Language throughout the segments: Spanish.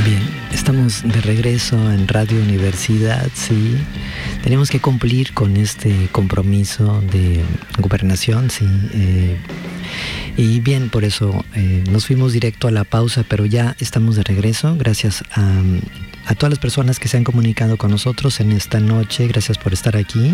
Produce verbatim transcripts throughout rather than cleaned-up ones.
Bien, estamos de regreso en Radio Universidad, sí. Tenemos que cumplir con este compromiso de gobernación, sí. Eh, y bien, por eso eh, nos fuimos directo a la pausa, pero ya estamos de regreso. Gracias a, a todas las personas que se han comunicado con nosotros en esta noche. Gracias por estar aquí.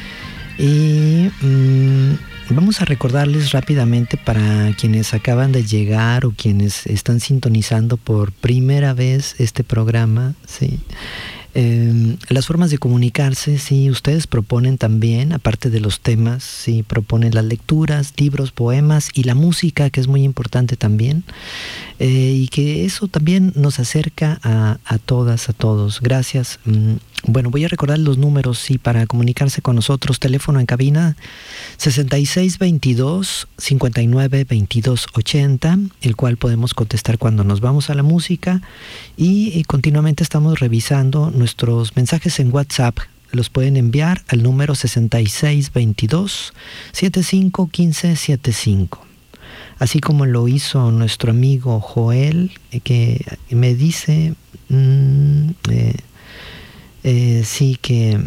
Y mmm, vamos a recordarles rápidamente para quienes acaban de llegar o quienes están sintonizando por primera vez este programa, sí. Eh, las formas de comunicarse, sí, ustedes proponen también, aparte de los temas, sí, proponen las lecturas, libros, poemas y la música, que es muy importante también, eh, y que eso también nos acerca a, a todas, a todos. Gracias. Bueno, voy a recordar los números, sí, para comunicarse con nosotros. Teléfono en cabina sesenta y seis veintidós, cincuenta y nueve veintidós ochenta, el cual podemos contestar cuando nos vamos a la música, y, y continuamente estamos revisando nuestros mensajes en WhatsApp. Los pueden enviar al número sesenta y seis veintidós, setenta y cinco quince setenta y cinco. Así como lo hizo nuestro amigo Joel, eh, que me dice... Mmm, eh, Eh, sí, que,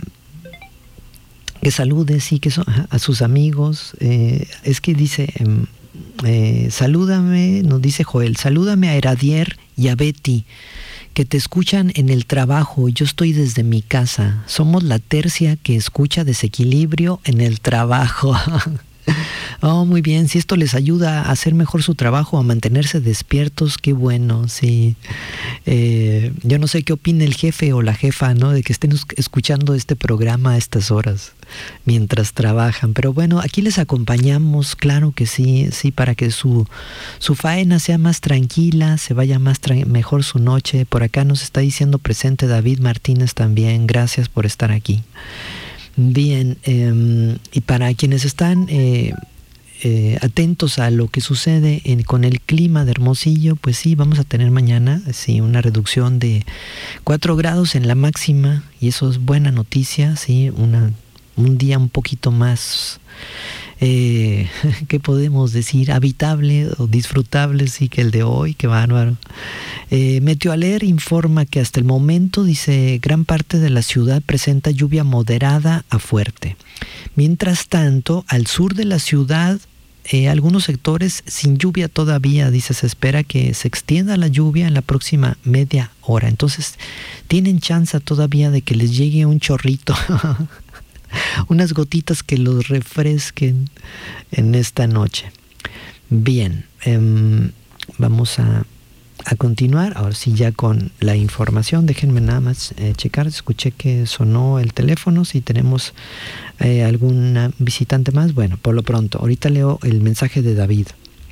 que salude, sí, que so, a sus amigos. Eh, es que dice, eh, salúdame, nos dice Joel, salúdame a Heradier y a Betty, que te escuchan en el trabajo. Yo estoy desde mi casa. Somos la tercia que escucha Desequilibrio en el trabajo. Oh, muy bien, si esto les ayuda a hacer mejor su trabajo, a mantenerse despiertos, qué bueno, sí. Eh, yo no sé qué opina el jefe o la jefa, ¿no?, de que estén escuchando este programa a estas horas, mientras trabajan. Pero bueno, aquí les acompañamos, claro que sí, sí, para que su, su faena sea más tranquila, se vaya más tra- mejor su noche. Por acá nos está diciendo presente David Martínez también, gracias por estar aquí. Bien, eh, y para quienes están eh, eh, atentos a lo que sucede en, con el clima de Hermosillo, pues sí, vamos a tener mañana sí, una reducción de cuatro grados en la máxima, y eso es buena noticia, sí, una, un día un poquito más, eh, ¿qué podemos decir?, habitable o disfrutable, sí, que el de hoy, qué bárbaro. Eh, Meteoaler informa que hasta el momento, dice, gran parte de la ciudad presenta lluvia moderada a fuerte. Mientras tanto, al sur de la ciudad, eh, algunos sectores sin lluvia todavía, dice, se espera que se extienda la lluvia en la próxima media hora. Entonces, tienen chance todavía de que les llegue un chorrito, unas gotitas que los refresquen en esta noche. Bien, eh, vamos a... A continuar, ahora sí ya con la información. Déjenme nada más eh, checar, escuché que sonó el teléfono, si tenemos eh, algún visitante más. Bueno, por lo pronto, ahorita leo el mensaje de David.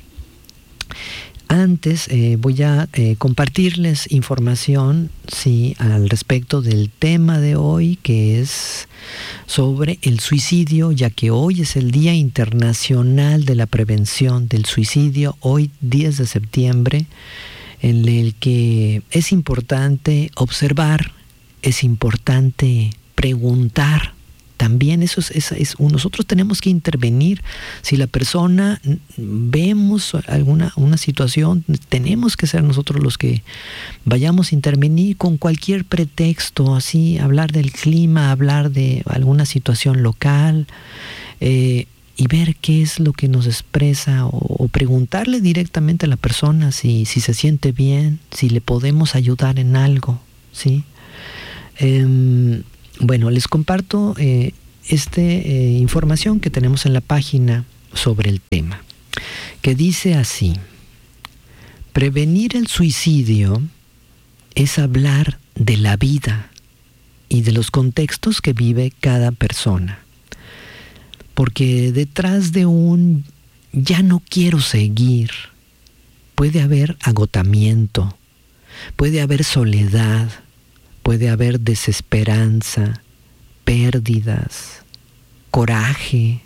Antes eh, voy a eh, compartirles información, sí, al respecto del tema de hoy, que es sobre el suicidio, ya que hoy es el Día Internacional de la Prevención del Suicidio, hoy diez de septiembre, en el que es importante observar, es importante preguntar. También eso es, es, es nosotros tenemos que intervenir. Si la persona vemos alguna una situación, tenemos que ser nosotros los que vayamos a intervenir con cualquier pretexto, así, hablar del clima, hablar de alguna situación local, eh, y ver qué es lo que nos expresa, o, o preguntarle directamente a la persona si, si se siente bien, si le podemos ayudar en algo, ¿sí? Eh, bueno, les comparto eh, esta eh, información que tenemos en la página sobre el tema, que dice así: prevenir el suicidio es hablar de la vida y de los contextos que vive cada persona. Porque detrás de un ya no quiero seguir, puede haber agotamiento, puede haber soledad, puede haber desesperanza, pérdidas, coraje,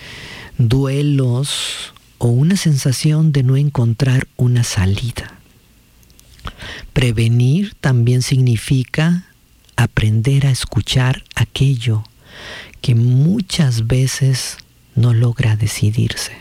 duelos o una sensación de no encontrar una salida. Prevenir también significa aprender a escuchar aquello que muchas veces no logra decidirse.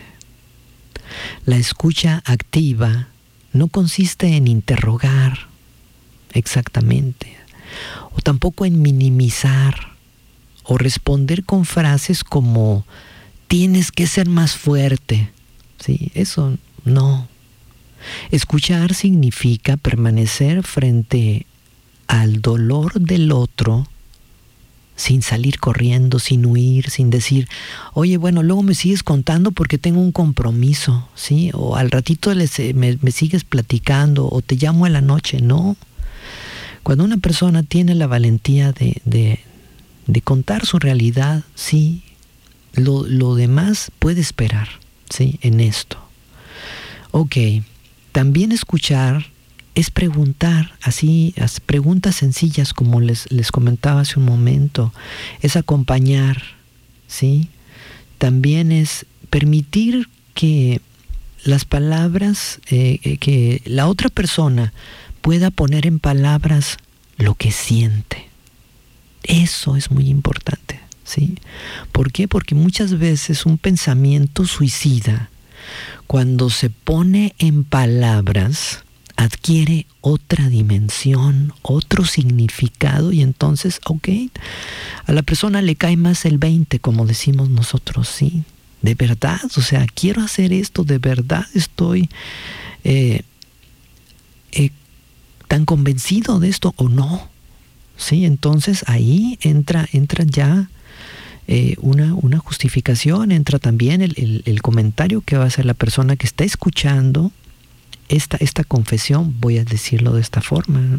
La escucha activa no consiste en interrogar, exactamente. O tampoco en minimizar o responder con frases como tienes que ser más fuerte. Sí, eso no. Escuchar significa permanecer frente al dolor del otro sin salir corriendo, sin huir, sin decir, oye, bueno, luego me sigues contando porque tengo un compromiso, ¿sí? O al ratito les, me, me sigues platicando, o te llamo en la noche. No. Cuando una persona tiene la valentía de, de, de contar su realidad, sí, lo, lo demás puede esperar, ¿sí? En esto. Ok, también escuchar es preguntar, así, preguntas sencillas como les, les comentaba hace un momento, es acompañar, ¿sí? También es permitir que las palabras, eh, que la otra persona pueda poner en palabras lo que siente. Eso es muy importante, ¿sí? ¿Por qué? Porque muchas veces un pensamiento suicida, cuando se pone en palabras, adquiere otra dimensión, otro significado, y entonces, ok, a la persona le cae más el veinte, como decimos nosotros, sí, de verdad, o sea, quiero hacer esto, de verdad estoy eh, eh, tan convencido de esto o no, sí, entonces ahí entra, entra ya eh, una, una justificación, entra también el, el, el comentario que va a hacer la persona que está escuchando Esta, esta confesión, voy a decirlo de esta forma, ¿no?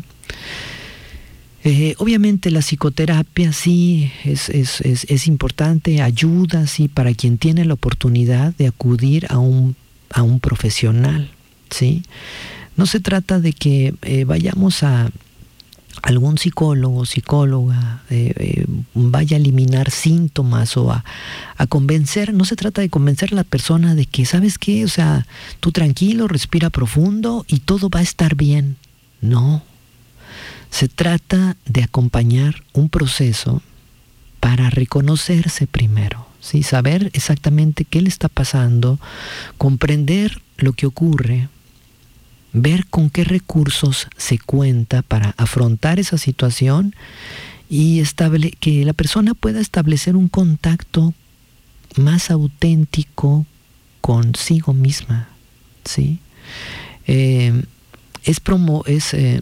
Eh, obviamente la psicoterapia sí es, es, es, es importante, ayuda, sí, para quien tiene la oportunidad de acudir a un, a un profesional, ¿sí? No se trata de que eh, vayamos a algún psicólogo, psicóloga, eh, eh, vaya a eliminar síntomas o a, a convencer, no se trata de convencer a la persona de que, ¿sabes qué? O sea, tú tranquilo, respira profundo y todo va a estar bien. No. Se trata de acompañar un proceso para reconocerse primero, ¿sí? Saber exactamente qué le está pasando, comprender lo que ocurre, ver con qué recursos se cuenta para afrontar esa situación y estable, que la persona pueda establecer un contacto más auténtico consigo misma, ¿sí? Eh, es, promo, es, eh,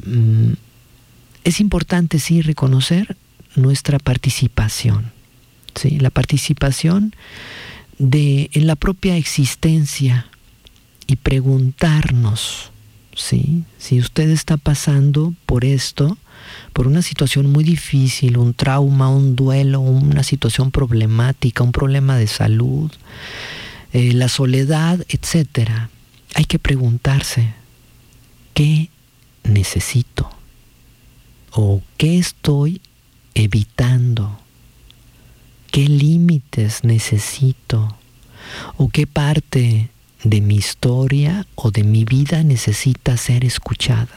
es importante, sí, reconocer nuestra participación, ¿sí? La participación de, en la propia existencia y preguntarnos, ¿sí? Si usted está pasando por esto, por una situación muy difícil, un trauma, un duelo, una situación problemática, un problema de salud, eh, la soledad, etcétera, hay que preguntarse, ¿qué necesito? ¿O qué estoy evitando? ¿Qué límites necesito? ¿O qué parte de mi historia o de mi vida necesita ser escuchada?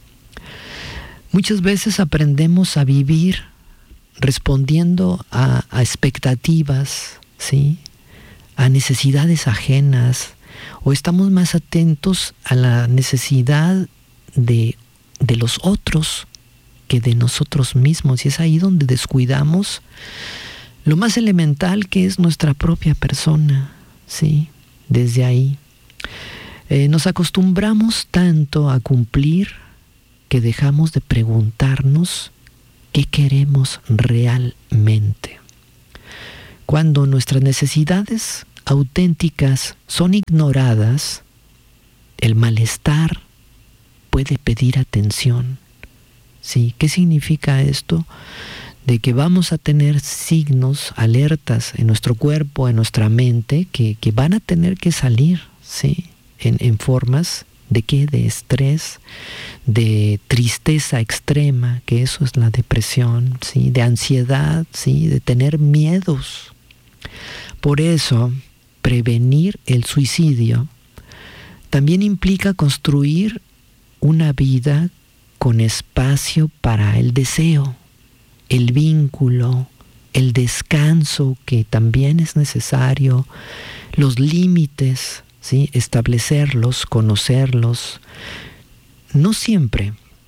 Muchas veces aprendemos a vivir respondiendo a, a expectativas, ¿sí? A necesidades ajenas, o estamos más atentos a la necesidad de, de los otros que de nosotros mismos, y es ahí donde descuidamos lo más elemental que es nuestra propia persona, ¿sí? Desde ahí eh, nos acostumbramos tanto a cumplir que dejamos de preguntarnos qué queremos realmente. Cuando nuestras necesidades auténticas son ignoradas, el malestar puede pedir atención, ¿sí? ¿Qué significa esto? De que vamos a tener signos, alertas en nuestro cuerpo, en nuestra mente, que, que van a tener que salir, ¿sí? En, en formas de qué, de estrés, de tristeza extrema, que eso es la depresión, ¿sí? De ansiedad, ¿sí? De tener miedos. Por eso, prevenir el suicidio también implica construir una vida con espacio para el deseo, el vínculo, el descanso que también es necesario, los límites, ¿sí? Establecerlos, conocerlos. No siempre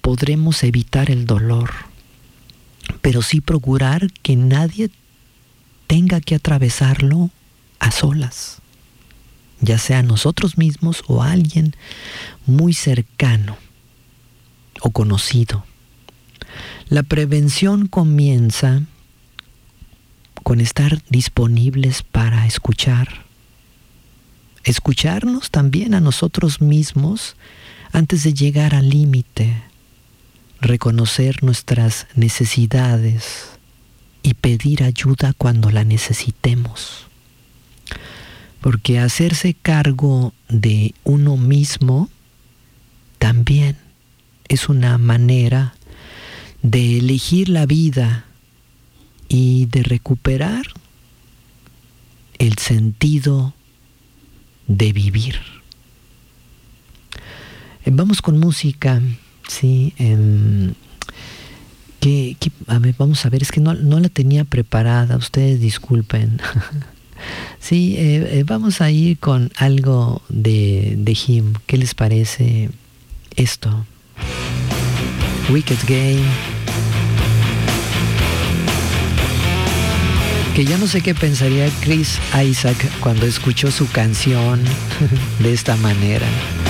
podremos evitar el dolor, pero sí procurar que nadie tenga que atravesarlo a solas, ya sea nosotros mismos o alguien muy cercano o conocido. La prevención comienza con estar disponibles para escuchar. Escucharnos también a nosotros mismos antes de llegar al límite. Reconocer nuestras necesidades y pedir ayuda cuando la necesitemos. Porque hacerse cargo de uno mismo también es una manera de elegir la vida y de recuperar el sentido de vivir. Vamos con música, sí. Eh, que, que, a ver, vamos a ver, es que no, no la tenía preparada, ustedes disculpen. Sí, eh, eh, vamos a ir con algo de, de Him. ¿Qué les parece esto? Wicked Game. Que ya no sé qué pensaría Chris Isaak cuando escuchó su canción de esta manera.